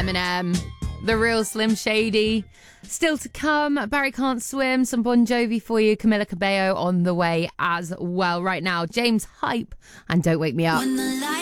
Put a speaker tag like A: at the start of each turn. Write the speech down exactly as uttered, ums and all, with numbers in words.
A: Eminem, The Real Slim Shady. Still to come, Barry Can't Swim, some Bon Jovi for you, Camila Cabello on the way as well. Right now, James Hype and Don't Wake Me Up.
B: When the light